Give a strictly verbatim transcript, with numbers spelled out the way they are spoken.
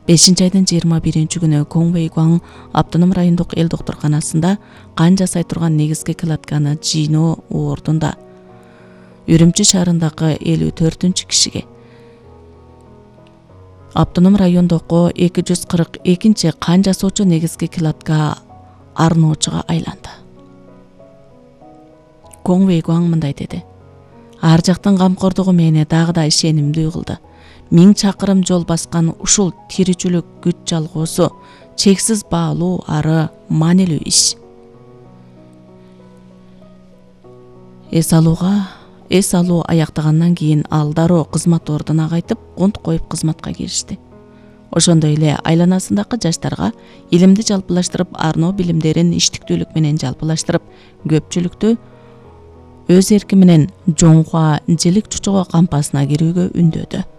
бешинчи айдын жыйырма биринчи күнү Коңвей Гуаң автоном райондук эл доктурканасында кан жасай турган негизги кладканы жыйноо ордунда Үрүмчү шаарындагы элүү төртүнчү кишиге, автоном райондогу эки жүз кырк экинчи кан жасоочу негизги кладка арноочуга айланды. Коңвей Гуаң мындай деди: ар жактын камкордугу мени дагы да ишенимдүү кылды. Миң чакырым жол баскан ушул тиричүлүк күч жалгоосу чексиз баалуу ары маанилүү иш. Эс алууга эс алуу аяктагандан кийин ал дароо кызмат ордуна кайтып, конт коюп кызматка киришти. Ошондой эле айланасындагы жаштарга илимди жалпылаштырып, арноо билимдерин иштиктүүлүк менен жалпылаштырып, көпчүлүктү өз эрки менен Жоңхуа жилик чучуга кампасына кирүүгө үндөдү.